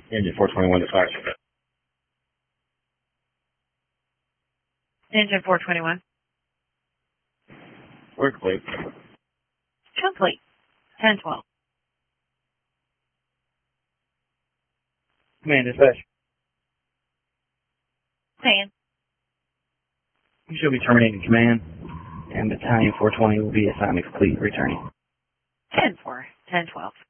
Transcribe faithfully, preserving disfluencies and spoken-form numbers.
Engine four twenty-one to fire. Engine four twenty-one. Work, please. Complete. ten twelve. Command dispatch. Saying. You should be terminating command, and Battalion four twenty will be assignment complete, returning. ten four. ten twelve.